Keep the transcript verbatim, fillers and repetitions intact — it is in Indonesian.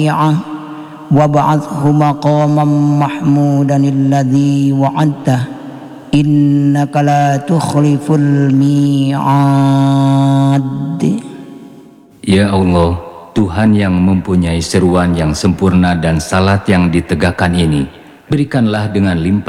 وابعثه مقاما محمودا الذي وعدته إنك لا تخلف الميعاد. Ya Allah, Tuhan yang mempunyai seruan yang sempurna dan salat yang ditegakkan ini, berikanlah dengan limpah